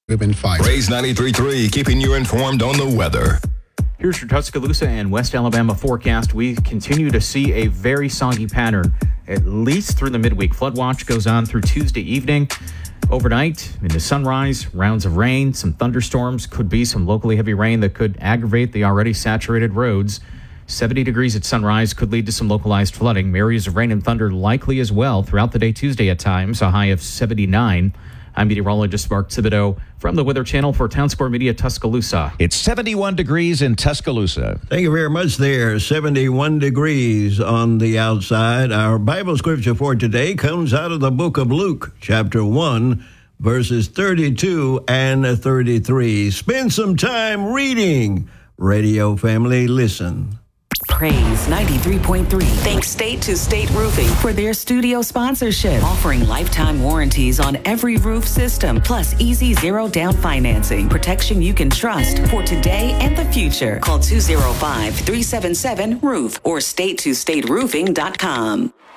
We've been fighting. Raise 93.3, keeping you informed on the weather. Here's your Tuscaloosa and West Alabama forecast. We continue to see a very soggy pattern, at least through the midweek. Flood watch goes on through Tuesday evening. Overnight, into sunrise, rounds of rain, some thunderstorms, could be some locally heavy rain that could aggravate the already saturated roads. 70 degrees at sunrise could lead to some localized flooding. Areas of rain and thunder likely as well throughout the day Tuesday at times, a high of 79. I'm meteorologist Mark Thibodeau from the Weather Channel for Town Square Media Tuscaloosa. It's 71 degrees in Tuscaloosa. Thank you very much there. 71 degrees on the outside. Our Bible scripture for today comes out of the book of Luke, chapter 1, verses 32 and 33. Spend some time reading. Radio family, listen. Praise 93.3. Thanks State to State Roofing for their studio sponsorship, offering lifetime warranties on every roof system, plus easy zero down financing, protection you can trust for today and the future. Call 205-377-ROOF or statetostateroofing.com.